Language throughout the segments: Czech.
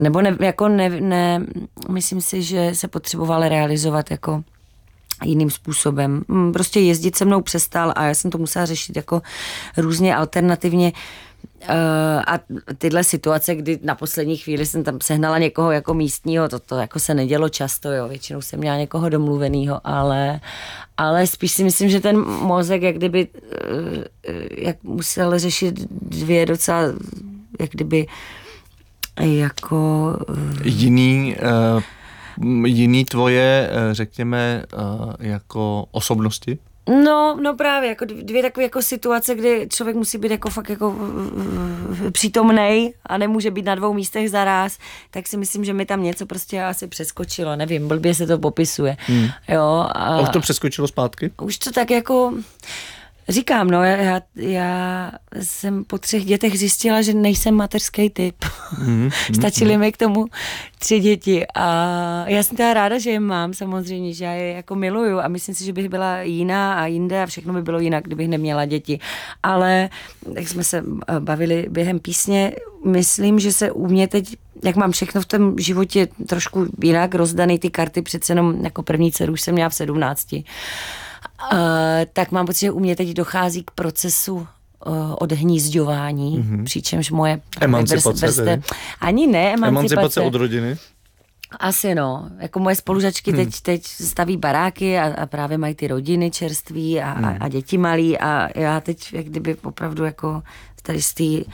Nebo ne, myslím si, že se potřeboval realizovat jako jiným způsobem. Prostě jezdit se mnou přestal a já jsem to musela řešit jako různě alternativně. A tyhle situace, kdy na poslední chvíli jsem tam sehnala někoho jako místního, to jako se nedělo často, jo. Většinou jsem měla někoho domluvenýho, ale spíš si myslím, že ten mozek, jak kdyby jak musel řešit dvě docela, jak kdyby jako jiný tvoje, řekněme, jako osobnosti? No právě, jako dvě takové jako situace, kdy člověk musí být jako fakt jako přítomnej a nemůže být na dvou místech zaráz, tak si myslím, že mi tam něco prostě asi přeskočilo, nevím, blbě se to popisuje. Jo, a už to přeskočilo zpátky? Už to tak jako... Říkám, no, já jsem po 3 dětech zjistila, že nejsem mateřský typ. Stačily mi k tomu 3 děti a já jsem teda ráda, že je mám, samozřejmě, že já je jako miluju a myslím si, že bych byla jiná a jinde a všechno by bylo jinak, kdybych neměla děti. Ale, jak jsme se bavili během písně, myslím, že se u mě teď, jak mám všechno v tom životě trošku jinak rozdaný ty karty, přece jenom jako první dceru už jsem měla v 17. Tak mám pocit, že u mě teď dochází k procesu odhnízďování, přičemž moje... Emancipace ani ne, emancipace od rodiny? Asi no, jako moje spolužačky teď staví baráky a právě mají ty rodiny čerství a děti malí a já teď jak kdyby opravdu jako tady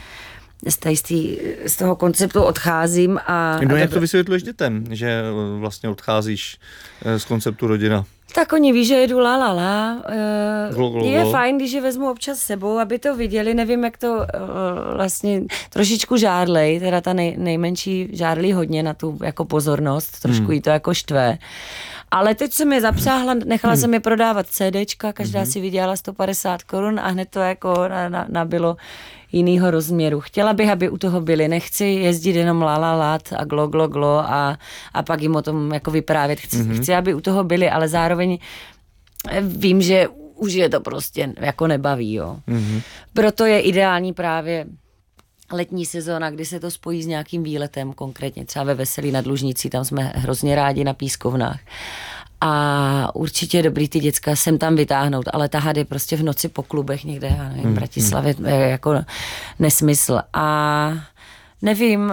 z toho konceptu odcházím a... No jak to vysvětluješ dětem, že vlastně odcházíš z konceptu rodina? Tak oni ví, že jedu la. Je fajn, když je vezmu občas sebou, aby to viděli. Nevím, jak to vlastně trošičku žárlej, teda ta nejmenší žárlí hodně na tu jako pozornost, trošku jí to jako štve. Ale teď jsem je zapřáhla, nechala jsem je prodávat CDčka, každá si vydělala 150 korun a hned to jako nabilo jinýho rozměru. Chtěla bych, aby u toho byli. Nechci jezdit jenom la a glo a pak jim o tom jako vyprávět. Chci, aby u toho byli, ale zároveň vím, že už je to prostě jako nebaví. Jo. Proto je ideální právě letní sezóna, kdy se to spojí s nějakým výletem, konkrétně třeba ve Veselí nad Lužnicí, tam jsme hrozně rádi na pískovnách. A určitě je dobrý ty děcka sem tam vytáhnout, ale tahat je prostě v noci po klubech někde, já nevím, v Bratislavě je jako nesmysl. A nevím,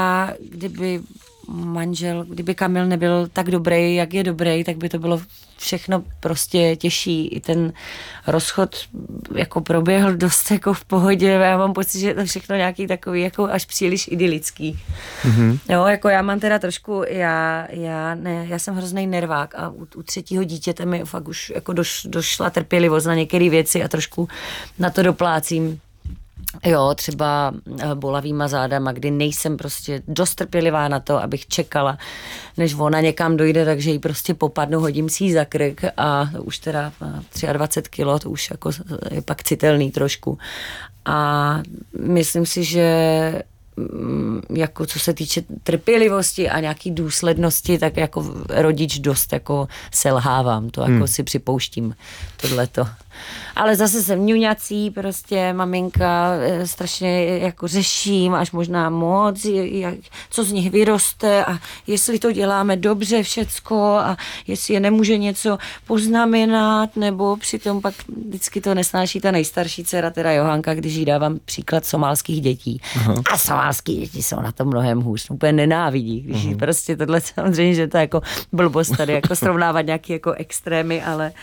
kdyby Kamil nebyl tak dobrý, jak je dobrý, tak by to bylo všechno prostě těžší. I ten rozchod jako proběhl dost jako v pohodě. Já mám pocit, že je to všechno nějaký takový jako až příliš idylický. Jo, jako já mám teda trošku, já jsem hrozný nervák a u 3. dítěte mi fakt už jako došla trpělivost na některé věci a trošku na to doplácím. Jo, třeba bolavýma zádama, kdy nejsem prostě dost trpělivá na to, abych čekala, než ona někam dojde, takže jí prostě popadnu, hodím si ji za krk a už teda 23 kilo, to už jako je pak citelný trošku. A myslím si, že jako co se týče trpělivosti a nějaký důslednosti, tak jako rodič dost jako selhávám, to jako si připouštím tohleto. Ale zase jsem ňuňací, prostě maminka strašně jako řeším, až možná moc, co z nich vyroste a jestli to děláme dobře všecko a jestli je nemůže něco poznamenat, nebo přitom pak vždycky to nesnáší ta nejstarší dcera, teda Johanka, když jí dávám příklad somálských dětí. Aha. A somálský děti jsou na tom mnohem hůř, úplně nenávidí, když jí prostě tohle samozřejmě, že to jako blbost tady jako srovnávat nějaký jako extrémy, ale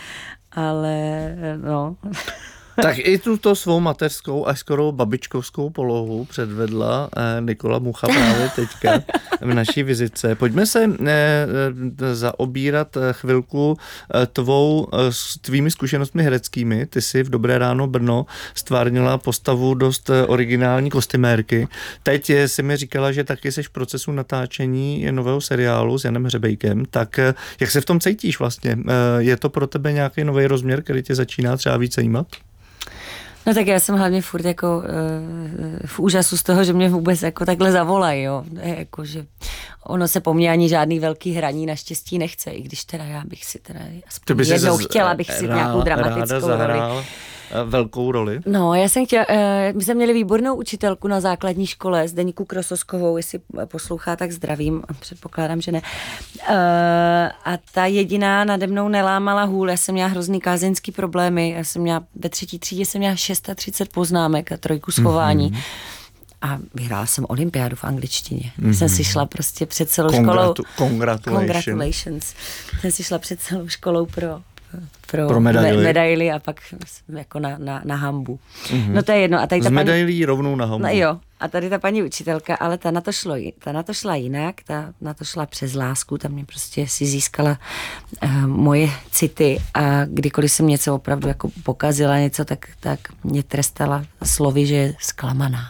no. Tak i tuto svou mateřskou až skoro babičkovskou polohu předvedla Nikola Mucha právě teďka v naší vizitce. Pojďme se zaobírat chvilku tvými zkušenostmi hereckými. Ty jsi v Dobré ráno Brno stvárnila postavu dost originální kostymérky. Teď si mi říkala, že taky jsi v procesu natáčení nového seriálu s Janem Hřebejkem. Tak jak se v tom cítíš vlastně? Je to pro tebe nějaký nový rozměr, který tě začíná třeba víc zajímat? No tak já jsem hlavně furt jako v úžasu z toho, že mě vůbec jako takhle zavolají, jo. Jako, že ono se po mně ani žádný velký hraní naštěstí nechce, i když teda já bych si teda jednou chtěla, bych si nějakou dramatickou roli. velkou roli? No, já jsem chtěla, my jsme měli výbornou učitelku na základní škole, Zdeňku Krososkovou, jestli poslouchá, tak zdravím, předpokládám, že ne. A ta jediná nade mnou nelámala hůl, já jsem měla hrozný kázeňský problémy, já jsem měla ve 3. třídě jsem měla 630 poznámek a 3 schování. A vyhrála jsem olympiádu v angličtině. Jsem si šla prostě před celou školou. Congratulations. Jsem si šla před celou školou pro medaily a pak jako na hambu. No to je jedno. A tady z medailí rovnou na hambu. No jo. A tady ta paní učitelka, ale ta na to šla jinak, ta na to šla přes lásku, ta mě prostě si získala moje city a kdykoliv jsem něco opravdu jako pokazila něco, tak mě trestala slovy, že je zklamaná.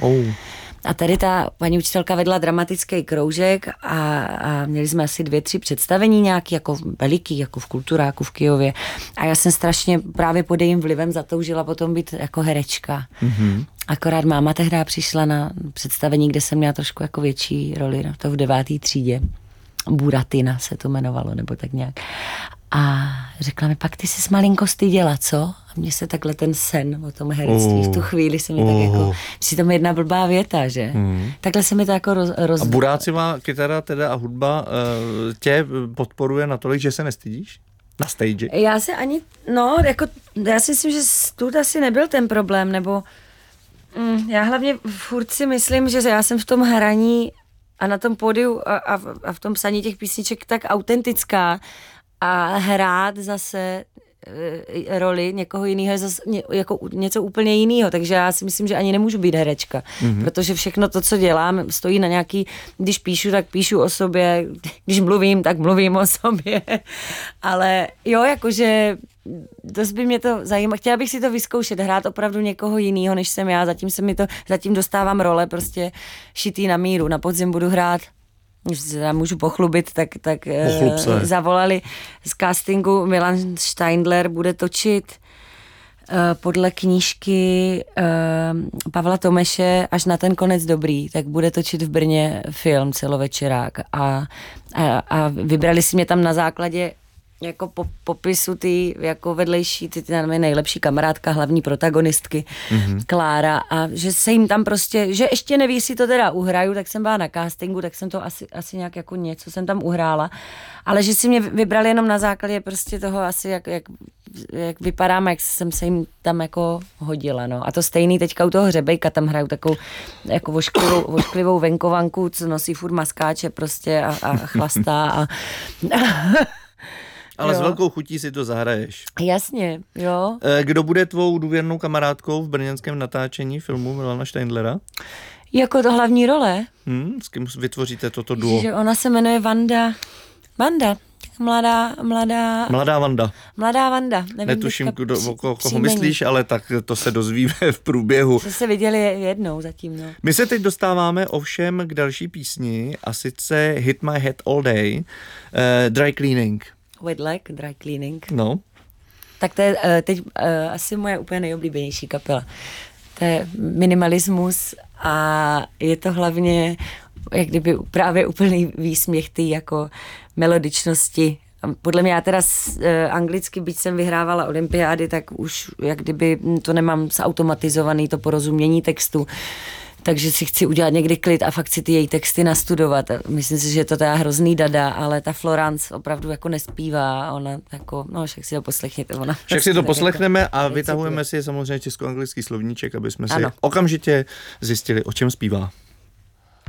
A tady ta paní učitelka vedla dramatický kroužek a měli jsme asi 2-3 představení nějaký jako veliký, jako v Kulturáku v Kyjově. A já jsem strašně právě pod jejím vlivem zatoužila potom být jako herečka. Akorát máma tehdy přišla na představení, kde jsem měla trošku jako větší roli, no, to v 9. třídě. Buratina se to jmenovalo, nebo tak nějak. A řekla mi, pak ty jsi malinko styděla, co? A mně se takhle ten sen o tom herectví v tu chvíli se mi tak jako, si tam jedna blbá věta, že? Takhle se mi to jako A Burácivá kytara teda a hudba tě podporuje natolik, že se nestydíš? Na stage? Já se ani, no, jako, já si myslím, že tu asi nebyl ten problém, nebo já hlavně furt si myslím, že já jsem v tom hraní a na tom pódiu a v tom psaní těch písniček tak autentická a hrát zase roli někoho jiného, jako něco úplně jiného, takže já si myslím, že ani nemůžu být herečka, protože všechno to, co dělám, stojí na nějaký, když píšu, tak píšu o sobě, když mluvím, tak mluvím o sobě, ale jo, jakože dost by mě to zajímalo, chtěla bych si to vyzkoušet, hrát opravdu někoho jiného, než jsem já, zatím dostávám role prostě šitý na míru, na podzim budu hrát, když se můžu pochlubit, tak zavolali z castingu, Milan Steindler bude točit podle knížky Pavla Tomeše Až na ten konec dobrý, tak bude točit v Brně film celovečerák a vybrali si mě tam na základě jako popisu ty jako vedlejší, ty nejlepší kamarádka, hlavní protagonistky, Klára, a že se jim tam prostě, že ještě neví, si to teda uhraju, tak jsem byla na castingu, tak jsem to asi nějak jako něco jsem tam uhrála, ale že si mě vybrali jenom na základě prostě toho asi, jak vypadám, jak jsem se jim tam jako hodila, no. A to stejný teďka u toho Hřebejka, tam hraju takovou jako vošklivou venkovanku, co nosí furt maskáče prostě a chlastá a ale jo. S velkou chutí si to zahraješ. Jasně, jo. Kdo bude tvou důvěrnou kamarádkou v brněnském natáčení filmu Milana Steindlera? Jako to hlavní role. S kým vytvoříte toto duo? Že ona se jmenuje Vanda. Mladá Vanda. Mladá Vanda. Nevím, netuším, koho myslíš, ale tak to se dozvíme v průběhu. Že se viděli jednou zatím, no. My se teď dostáváme ovšem k další písni, a sice Hit My Head All Day, Dry Cleaning. Wet Leg, Dry Cleaning. No. Tak to je teď asi moje úplně nejoblíbenější kapela. To je minimalismus a je to hlavně jak kdyby právě úplný výsměch ty jako melodičnosti. Podle mě já teda anglicky, byť jsem vyhrávala olympiády, tak už jak kdyby to nemám zautomatizovaný, to porozumění textu. Takže si chci udělat někdy klid a fakt si ty její texty nastudovat. Myslím si, že je to teda hrozný dada, ale ta Florence opravdu jako nespívá. Ona jako, no však si to poslechněte. Však si to poslechneme a vytahujeme si samozřejmě česko-anglický slovníček, aby jsme si okamžitě zjistili, o čem zpívá.